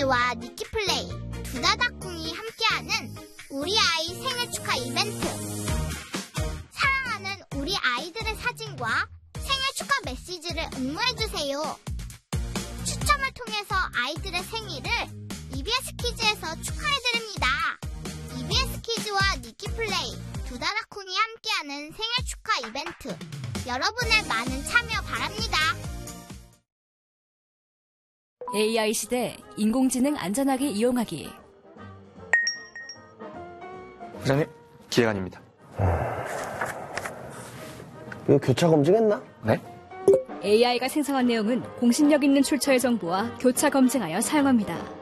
비스키즈와 니키플레이, 두다다쿵이 함께하는 우리 아이 생일 축하 이벤트. 사랑하는 우리 아이들의 사진과 생일 축하 메시지를 응모해주세요. 추첨을 통해서 아이들의 생일을 EBS 키즈에서 축하해드립니다. EBS 키즈와 니키플레이, 두다다쿵이 함께하는 생일 축하 이벤트. 여러분의 많은 참여 바랍니다. AI 시대 인공지능 안전하게 이용하기. 부장님, 기획안입니다. 이거 교차 검증했나? 네? AI가 생성한 내용은 공신력 있는 출처의 정보와 교차 검증하여 사용합니다.